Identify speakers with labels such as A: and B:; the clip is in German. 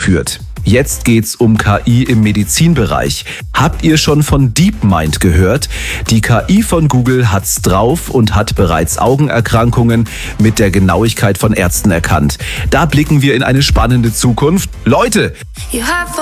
A: geführt. Jetzt geht's um KI im Medizinbereich. Habt ihr schon von DeepMind gehört? Die KI von Google hat's drauf und hat bereits Augenerkrankungen mit der Genauigkeit von Ärzten erkannt. Da blicken wir in eine spannende Zukunft. Leute!